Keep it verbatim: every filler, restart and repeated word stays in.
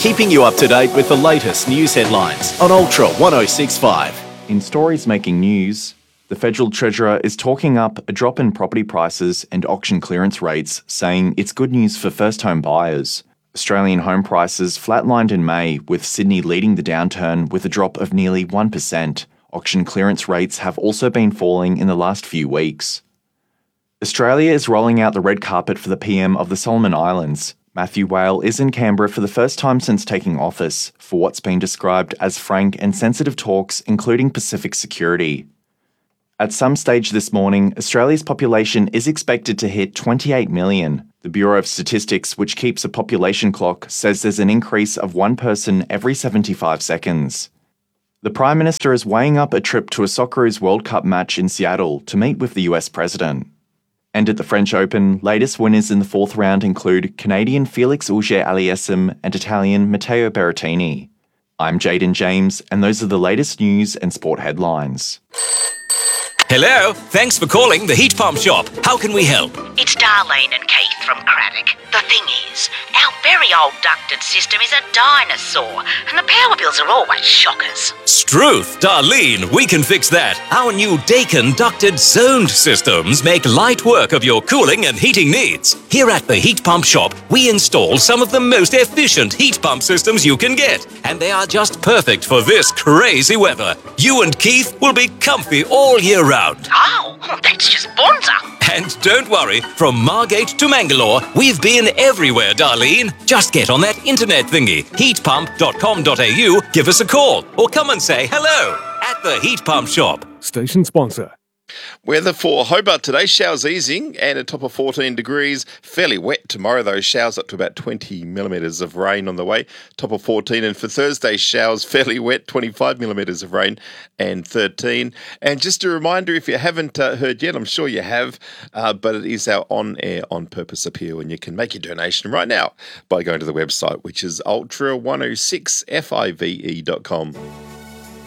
keeping you up to date with the latest news headlines on Ultra one oh six point five. In stories making news, the Federal Treasurer is talking up a drop in property prices and auction clearance rates, saying it's good news for first-home buyers. Australian home prices flatlined in May, with Sydney leading the downturn with a drop of nearly one percent. Auction clearance rates have also been falling in the last few weeks. Australia is rolling out the red carpet for the P M of the Solomon Islands. Matthew Whale is in Canberra for the first time since taking office for what's been described as frank and sensitive talks, including Pacific security. At some stage this morning, Australia's population is expected to hit twenty-eight million. The Bureau of Statistics, which keeps a population clock, says there's an increase of one person every seventy-five seconds. The Prime Minister is weighing up a trip to a Socceroos World Cup match in Seattle to meet with the U S President. And at the French Open, latest winners in the fourth round include Canadian Felix Auger-Aliassime and Italian Matteo Berrettini. I'm Jaden James, and those are the latest news and sport headlines. Hello, thanks for calling the Heat Pump Shop. How can we help? It's Darlene and Keith from Craddock. The thing is, our very old ducted system is a dinosaur, and the power bills are always shockers. Struth, Darlene, we can fix that. Our new Daikin ducted zoned systems make light work of your cooling and heating needs. Here at the Heat Pump Shop, we install some of the most efficient heat pump systems you can get, and they are just perfect for this crazy weather. You and Keith will be comfy all year round. Oh, that's just bonza. And don't worry, from Margate to Mangalore, we've been everywhere, Darlene. Just get on that internet thingy, heat pump dot com dot a u, give us a call, or come and say hello at the Heat Pump Shop. Station sponsor. Weather for Hobart today, showers easing and a top of fourteen degrees. Fairly wet tomorrow though, showers up to about twenty millimetres of rain on the way, top of fourteen. And for Thursday, showers fairly wet, twenty-five millimetres of rain and thirteen. And just a reminder, if you haven't uh, heard yet, I'm sure you have, uh, but it is our on-air, on-purpose appeal, and you can make your donation right now by going to the website, which is ultra one oh six five dot com.